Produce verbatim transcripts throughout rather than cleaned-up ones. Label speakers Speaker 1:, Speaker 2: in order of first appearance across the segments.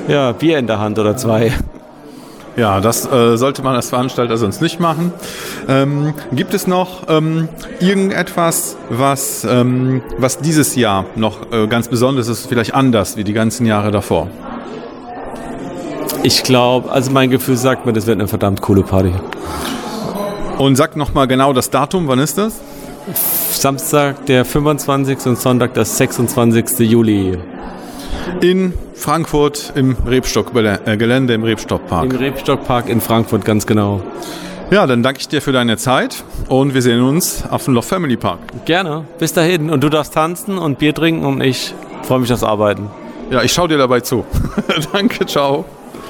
Speaker 1: ja, Bier in der Hand oder zwei.
Speaker 2: Ja, das äh, sollte man als Veranstalter sonst nicht machen. Ähm, gibt es noch ähm, irgendetwas, was, ähm, was dieses Jahr noch äh, ganz besonders ist, vielleicht anders wie die ganzen Jahre davor?
Speaker 1: Ich glaube, also mein Gefühl sagt mir, das wird eine verdammt coole Party.
Speaker 2: Und sag nochmal genau das Datum, wann ist das?
Speaker 1: Samstag der fünfundzwanzigste und Sonntag der sechsundzwanzigste Juli.
Speaker 2: In Frankfurt im Rebstock-Gelände im Rebstock-Park.
Speaker 1: Im Rebstock-Park in Frankfurt, ganz genau.
Speaker 2: Ja, dann danke ich dir für deine Zeit und wir sehen uns auf dem Love Family Park.
Speaker 1: Gerne, bis dahin. Und du darfst tanzen und Bier trinken und ich freue mich aufs Arbeiten.
Speaker 2: Ja, ich schaue dir dabei zu. Danke, ciao.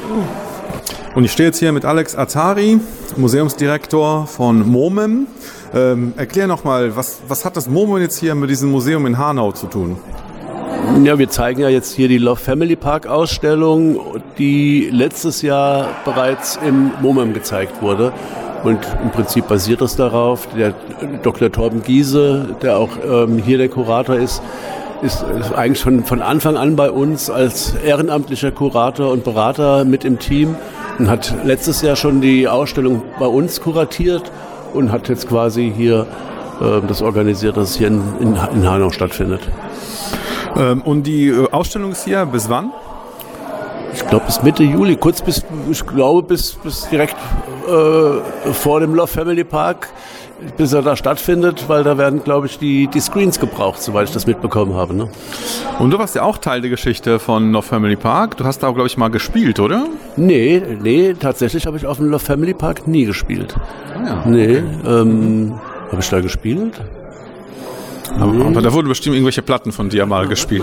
Speaker 2: Und ich stehe jetzt hier mit Alex Azari, Museumsdirektor von MOMEM. Ähm, erklär nochmal, was, was hat das MOMEM jetzt hier mit diesem Museum in Hanau zu tun?
Speaker 3: Ja, wir zeigen ja jetzt hier die Love Family Park Ausstellung, die letztes Jahr bereits im MOMEM gezeigt wurde. Und im Prinzip basiert das darauf. Der Doktor Torben Giese, der auch ähm, hier der Kurator ist, ist, ist eigentlich schon von Anfang an bei uns als ehrenamtlicher Kurator und Berater mit im Team und hat letztes Jahr schon die Ausstellung bei uns kuratiert und hat jetzt quasi hier äh, das organisiert, dass es hier in, in, in Hanau stattfindet.
Speaker 2: Ähm, und die äh, Ausstellung ist hier bis wann?
Speaker 3: Ich glaube bis Mitte Juli, kurz bis, ich glaube bis, bis direkt äh, vor dem Love Family Park, bis er da stattfindet, weil da werden, glaube ich, die, die Screens gebraucht, soweit ich das mitbekommen habe. Ne?
Speaker 2: Und du warst ja auch Teil der Geschichte von Love Family Park. Du hast da, glaube ich, mal gespielt, oder?
Speaker 3: Nee, nee, tatsächlich habe ich auf dem Love Family Park nie gespielt.
Speaker 2: Ah, ja.
Speaker 3: Nee, okay. ähm, habe ich da gespielt?
Speaker 2: Aber, nee. aber da wurden bestimmt irgendwelche Platten von dir mal gespielt.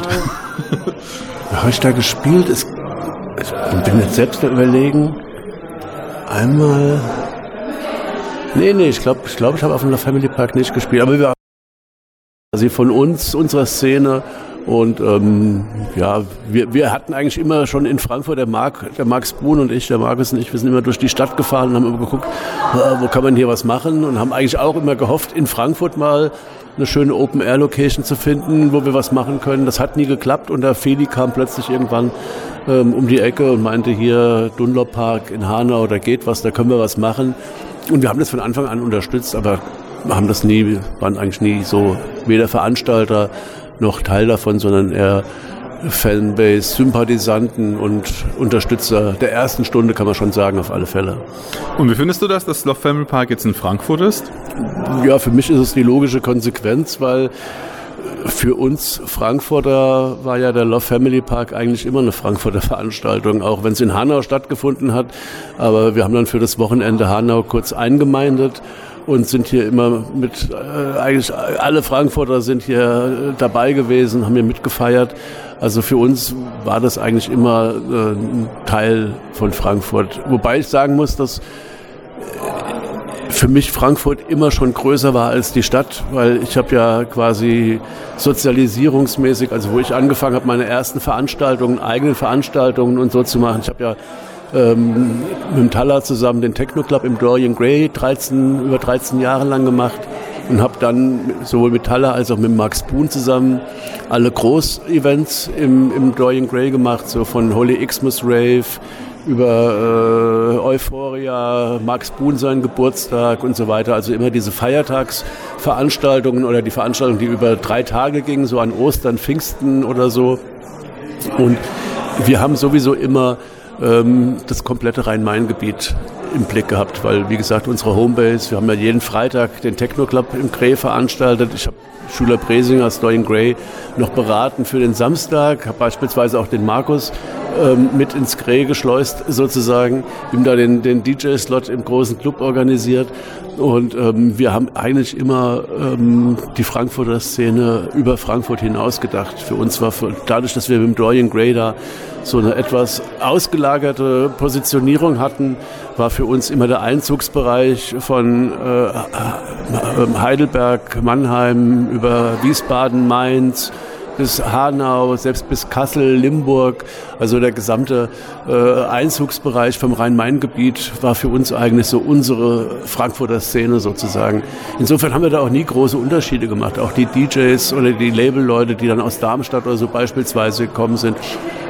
Speaker 3: Habe ich da gespielt? Es, ich bin jetzt selbst überlegen. Einmal... Nee, nee, ich glaube, ich, glaub, ich habe auf dem Love Family Park nicht gespielt. Aber wir haben also von uns, unserer Szene und ähm, ja, wir, wir hatten eigentlich immer schon in Frankfurt, der Marc, der Max Brun und ich, der Markus und ich, wir sind immer durch die Stadt gefahren und haben immer geguckt, wo kann man hier was machen und haben eigentlich auch immer gehofft, in Frankfurt mal eine schöne Open-Air-Location zu finden, wo wir was machen können. Das hat nie geklappt und der Feli kam plötzlich irgendwann ähm, um die Ecke und meinte, hier Dunlop Park in Hanau, da geht was, da können wir was machen. Und wir haben das von Anfang an unterstützt, aber haben das nie, waren eigentlich nie so weder Veranstalter noch Teil davon, sondern eher Fanbase, Sympathisanten und Unterstützer der ersten Stunde, kann man schon sagen, auf alle Fälle.
Speaker 2: Und wie findest du das, dass Love Family Park jetzt in Frankfurt ist?
Speaker 3: Ja, für mich ist es die logische Konsequenz, weil für uns Frankfurter war ja der Love Family Park eigentlich immer eine Frankfurter Veranstaltung, auch wenn es in Hanau stattgefunden hat. Aber wir haben dann für das Wochenende Hanau kurz eingemeindet und sind hier immer mit, äh, eigentlich alle Frankfurter sind hier äh, dabei gewesen, haben hier mitgefeiert. Also für uns war das eigentlich immer äh, ein Teil von Frankfurt. Wobei ich sagen muss, dass für mich Frankfurt immer schon größer war als die Stadt, weil ich habe ja quasi sozialisierungsmäßig, also wo ich angefangen habe, meine ersten Veranstaltungen, eigene Veranstaltungen und so zu machen. Ich habe ja ähm, mit dem Thaler zusammen den Techno Club im Dorian Gray dreizehn, über dreizehn Jahre lang gemacht und habe dann sowohl mit Thaler als auch mit Max Brun zusammen alle Groß-Events im, im Dorian Gray gemacht, so von Holy Xmas Rave über äh, Euphoria, Max Brun seinen Geburtstag und so weiter. Also immer diese Feiertagsveranstaltungen oder die Veranstaltungen, die über drei Tage gingen, so an Ostern, Pfingsten oder so. Und wir haben sowieso immer ähm, das komplette Rhein-Main-Gebiet im Blick gehabt, weil, wie gesagt, unsere Homebase, wir haben ja jeden Freitag den Techno Club im Gray veranstaltet. Ich habe Schüler Bresinger aus Dorian Gray noch beraten für den Samstag, habe beispielsweise auch den Markus ähm, mit ins Gray geschleust sozusagen, ihm da den, den D J-Slot im großen Club organisiert und ähm, wir haben eigentlich immer ähm, die Frankfurter Szene über Frankfurt hinaus gedacht. Für uns war, für, dadurch, dass wir mit dem Dorian Gray da so eine etwas ausgelagerte Positionierung hatten, war für uns immer der Einzugsbereich von äh, Heidelberg, Mannheim über Wiesbaden, Mainz bis Hanau, selbst bis Kassel, Limburg, also der gesamte äh, Einzugsbereich vom Rhein-Main-Gebiet war für uns eigentlich so unsere Frankfurter Szene sozusagen. Insofern haben wir da auch nie große Unterschiede gemacht. Auch die D Js oder die Label-Leute, die dann aus Darmstadt oder so beispielsweise gekommen sind,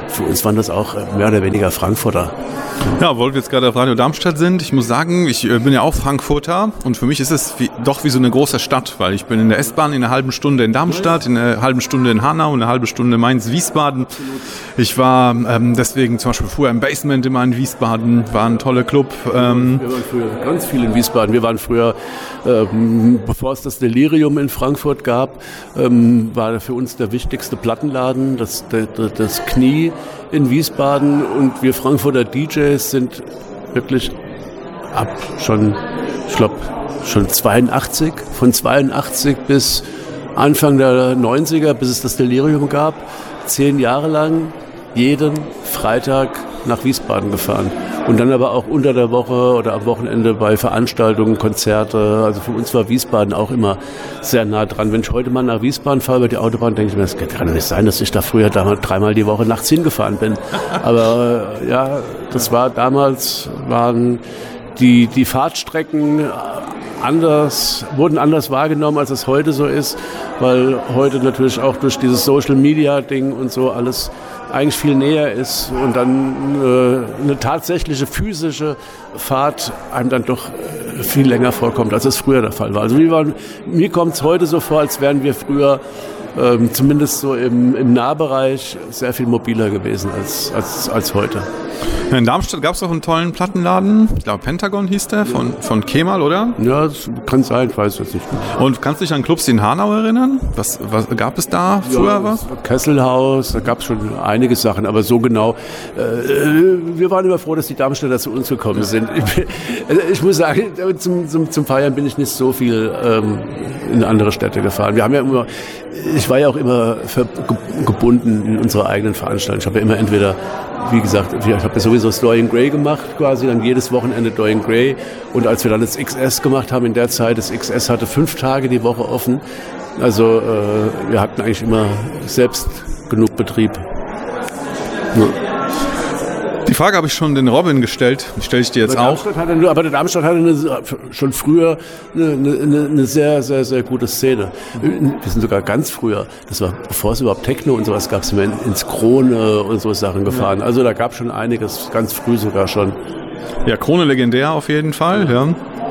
Speaker 3: für uns waren das auch mehr oder weniger Frankfurter.
Speaker 2: Ja, weil wir jetzt gerade auf Radio Darmstadt sind, ich muss sagen, ich bin ja auch Frankfurter und für mich ist es wie, doch wie so eine große Stadt, weil ich bin in der S-Bahn in einer halben Stunde in Darmstadt, in einer halben Stunde in Hanau, in einer halben Stunde in Mainz-Wiesbaden. Ich war ähm, deswegen zum Beispiel früher im Basement immer in Wiesbaden, war ein toller Club. Ähm.
Speaker 3: Wir waren früher ganz viel in Wiesbaden. Wir waren früher, ähm, bevor es das Delirium in Frankfurt gab, ähm, war für uns der wichtigste Plattenladen, das, das, das Knie in Wiesbaden, und wir Frankfurter D Js sind wirklich ab schon, ich glaube, schon zweiundachtzig, von zweiundachtzig bis Anfang der neunziger, bis es das Delirium gab, zehn Jahre lang jeden Freitag nach Wiesbaden gefahren. Und dann aber auch unter der Woche oder am Wochenende bei Veranstaltungen, Konzerte. Also für uns war Wiesbaden auch immer sehr nah dran. Wenn ich heute mal nach Wiesbaden fahre über die Autobahn, denke ich mir, das kann doch nicht sein, dass ich da früher damals dreimal die Woche nachts hingefahren bin. Aber äh, ja, das war damals, waren die, die Fahrtstrecken anders, wurden anders wahrgenommen, als es heute so ist, weil heute natürlich auch durch dieses Social-Media-Ding und so alles eigentlich viel näher ist und dann äh, eine tatsächliche physische Fahrt einem dann doch äh, viel länger vorkommt, als es früher der Fall war. Also wir waren, mir kommt es heute so vor, als wären wir früher ähm, zumindest so im, im Nahbereich sehr viel mobiler gewesen als, als, als heute.
Speaker 2: In Darmstadt gab es auch einen tollen Plattenladen, ich glaube Pentagon hieß der, von, von Kemal, oder?
Speaker 3: Ja, das kann sein, ich weiß es nicht.
Speaker 2: Und kannst du dich an Clubs in Hanau erinnern? Was, was gab es da früher
Speaker 3: ja,
Speaker 2: was?
Speaker 3: Kesselhaus, da gab es schon einige Sachen, aber so genau. Äh, wir waren immer froh, dass die Darmstädter zu uns gekommen sind. Ich, ich muss sagen, zum, zum, zum Feiern bin ich nicht so viel ähm, in andere Städte gefahren. Wir haben ja immer, ich war ja auch immer ver, gebunden in unsere eigenen Veranstaltungen. Ich habe ja immer entweder, wie gesagt, ich habe ja sowieso das Dorian Gray gemacht, quasi dann jedes Wochenende Dorian Gray. Und als wir dann das X S gemacht haben in der Zeit, das X S hatte fünf Tage die Woche offen. Also äh, wir hatten eigentlich immer selbst genug Betrieb. Ja.
Speaker 2: Die Frage habe ich schon den Robin gestellt, die stelle ich dir jetzt auch.
Speaker 3: Hatte, aber der Darmstadt hatte eine, schon früher eine, eine, eine sehr, sehr, sehr gute Szene. Wir sind sogar ganz früher, das war bevor es überhaupt Techno und sowas gab, sind wir ins Krone und so Sachen gefahren. Also da gab es schon einiges, ganz früh sogar schon.
Speaker 2: Ja, Krone legendär auf jeden Fall. Ja.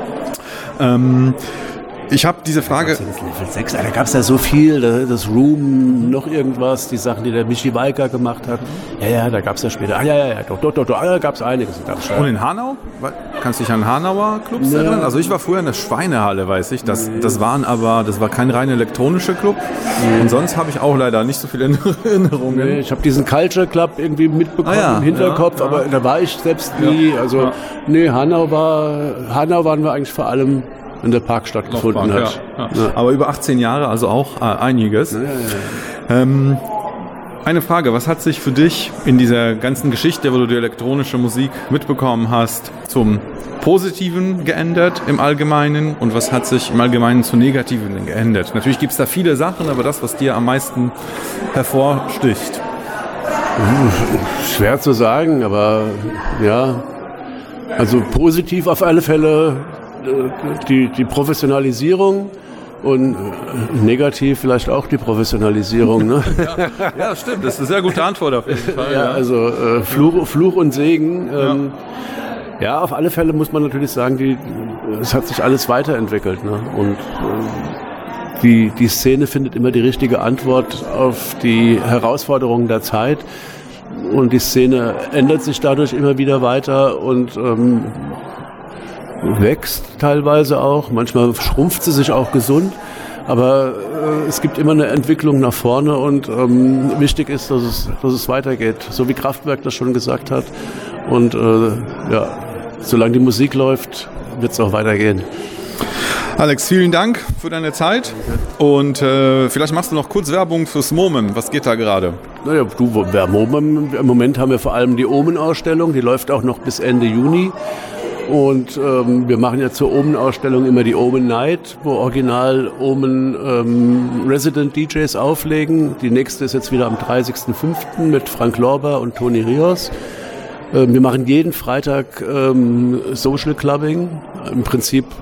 Speaker 2: Ähm, Ich habe diese Frage...
Speaker 3: Das Level sechs, da gab es ja so viel, das Room, noch irgendwas, die Sachen, die der Michi Walker gemacht hat. Ja, ja, da gab es ja später. Ah, ja, ja, ja, doch, doch, doch, doch da gab es einiges.
Speaker 2: Und in Hanau? Kannst du dich an Hanauer Clubs ja. erinnern? Also ich war früher in der Schweinehalle, weiß ich. Das, das waren aber, das war kein rein elektronischer Club. Nee. Und sonst habe ich auch leider nicht so viele Erinnerungen. Nee,
Speaker 3: ich habe diesen Culture Club irgendwie mitbekommen ah, ja. im Hinterkopf, ja, ja. aber da war ich selbst nie. Ja. Also, ja. nee, Hanau war, Hanau waren wir eigentlich vor allem in der Park stattgefunden hat.
Speaker 2: Ja, ja. Ja. Aber über achtzehn Jahre, also auch äh, einiges. Ja, ja, ja. Ähm, eine Frage, was hat sich für dich in dieser ganzen Geschichte, wo du die elektronische Musik mitbekommen hast, zum Positiven geändert im Allgemeinen und was hat sich im Allgemeinen zu Negativen geändert? Natürlich gibt es da viele Sachen, aber das, was dir am meisten hervorsticht?
Speaker 3: Schwer zu sagen, aber ja, also positiv auf alle Fälle die, die Professionalisierung und negativ vielleicht auch die Professionalisierung. Ne?
Speaker 2: Ja, ja, stimmt. Das ist eine sehr gute Antwort auf jeden Fall.
Speaker 3: Ja, ja. Also äh, Fluch, Fluch und Segen. Ähm, ja. ja, auf alle Fälle muss man natürlich sagen, die, es hat sich alles weiterentwickelt. Ne? Und äh, die, die Szene findet immer die richtige Antwort auf die Herausforderungen der Zeit. Und die Szene ändert sich dadurch immer wieder weiter und ähm, wächst teilweise auch, manchmal schrumpft sie sich auch gesund, aber äh, es gibt immer eine Entwicklung nach vorne und ähm, wichtig ist, dass es, dass es weitergeht, so wie Kraftwerk das schon gesagt hat und äh, ja, solange die Musik läuft, wird es auch weitergehen.
Speaker 2: Alex, vielen Dank für deine Zeit und äh, vielleicht machst du noch kurz Werbung fürs MOMEM. Was geht da gerade?
Speaker 3: Naja, du, wer MOMEM, im Moment haben wir vor allem die Omen-Ausstellung, die läuft auch noch bis Ende Juni. Und ähm, wir machen ja zur Omen-Ausstellung immer die Omen Night, wo original Omen ähm, Resident D Js auflegen. Die nächste ist jetzt wieder am dreißigsten fünften mit Frank Lorber und Toni Rios. Ähm, wir machen jeden Freitag ähm, Social Clubbing. Im Prinzip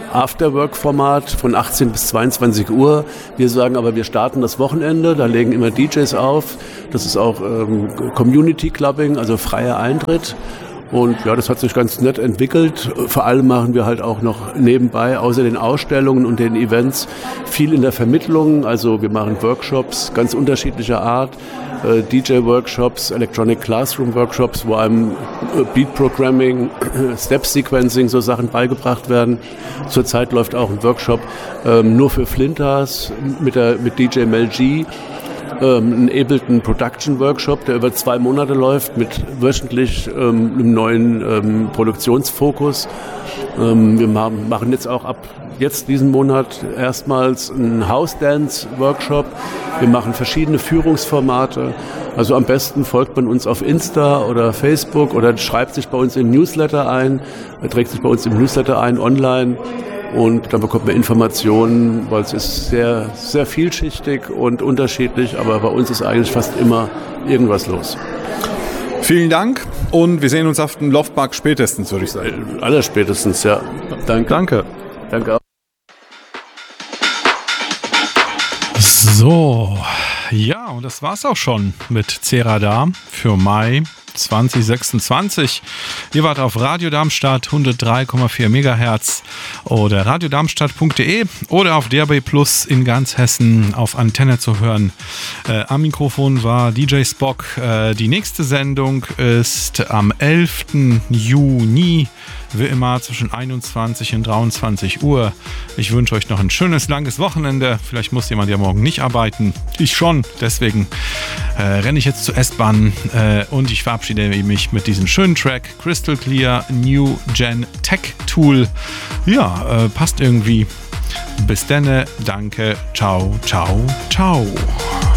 Speaker 3: Afterwork-Format von achtzehn bis zweiundzwanzig Uhr. Wir sagen aber, wir starten das Wochenende, da legen immer D Js auf. Das ist auch ähm, Community Clubbing, also freier Eintritt. Und ja, das hat sich ganz nett entwickelt. Vor allem machen wir halt auch noch nebenbei, außer den Ausstellungen und den Events, viel in der Vermittlung. Also wir machen Workshops ganz unterschiedlicher Art, äh, D J-Workshops, Electronic Classroom-Workshops, wo einem äh, Beat-Programming, äh, Step-Sequencing, so Sachen beigebracht werden. Zurzeit läuft auch ein Workshop ähm, nur für Flinters mit, der, mit D J Mel G. Ein Ableton Production Workshop, der über zwei Monate läuft, mit wöchentlich ähm, einem neuen ähm, Produktionsfokus. Ähm, wir machen, machen jetzt auch ab jetzt diesen Monat erstmals einen House Dance Workshop. Wir machen verschiedene Führungsformate. Also am besten folgt man uns auf Insta oder Facebook oder schreibt sich bei uns im Newsletter ein, trägt sich bei uns im Newsletter ein online. Und dann bekommt man Informationen, weil es ist sehr, sehr vielschichtig und unterschiedlich, aber bei uns ist eigentlich fast immer irgendwas los.
Speaker 2: Vielen Dank und wir sehen uns auf dem Loftpark spätestens, würde ich sagen.
Speaker 3: Allerspätestens, ja. Danke.
Speaker 2: Danke.
Speaker 3: Danke auch.
Speaker 4: So, ja, und das war's auch schon mit C-Radar für Mai zwanzig sechsundzwanzig. Ihr wart auf Radio Darmstadt hundertdrei Komma vier Megahertz oder radiodarmstadt punkt de oder auf D A B Plus in ganz Hessen auf Antenne zu hören. Äh, am Mikrofon war D J Spock. Äh, die nächste Sendung ist am elften Juni, wie immer zwischen einundzwanzig und dreiundzwanzig Uhr. Ich wünsche euch noch ein schönes, langes Wochenende. Vielleicht muss jemand ja morgen nicht arbeiten. Ich schon. Deswegen äh, renne ich jetzt zur S-Bahn äh, und ich verabschiede mich mit diesem schönen Track Crystal Clear New Gen Tech Tool. Ja, äh, passt irgendwie. Bis denne. Danke. Ciao, ciao, ciao.